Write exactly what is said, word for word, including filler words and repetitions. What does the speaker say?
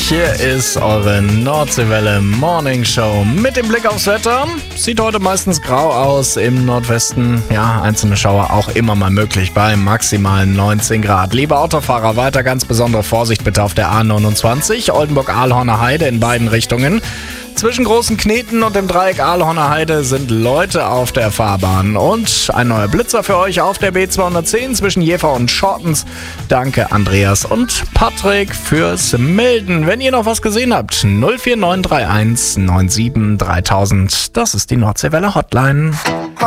Hier ist eure Nordseewelle Morning Show mit dem Blick aufs Wetter. Sieht heute meistens grau aus im Nordwesten. Ja, einzelne Schauer auch immer mal möglich bei maximalen neunzehn Grad. Liebe Autofahrer, weiter ganz besondere Vorsicht bitte auf der A neunundzwanzig, Oldenburg-Ahlhorner Heide in beiden Richtungen. Zwischen Großen Kneten und dem Dreieck Ahlhorner Heide sind Leute auf der Fahrbahn. Und ein neuer Blitzer für euch auf der B zweihundertzehn zwischen Jever und Schortens. Danke Andreas und Patrick fürs Melden. Wenn ihr noch was gesehen habt, null vier neun drei eins neun sieben dreitausend. Das ist die Nordseewelle Hotline.